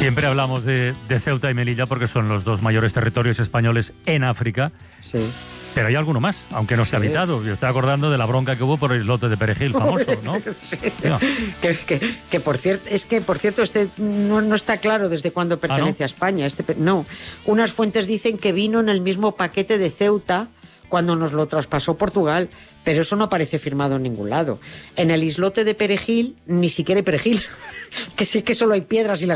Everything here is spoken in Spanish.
Siempre hablamos de Ceuta y Melilla porque son los dos mayores territorios españoles en África. Sí. Pero hay alguno más, aunque no esté habitado. Yo estoy acordando de la bronca que hubo por el islote de Perejil, famoso, ¿no? Sí. Que por cierto, no está claro desde cuándo pertenece a España. No. Unas fuentes dicen que vino en el mismo paquete de Ceuta cuando nos lo traspasó Portugal, pero eso no aparece firmado en ningún lado. En el islote de Perejil ni siquiera hay perejil, que sí que solo hay piedras y la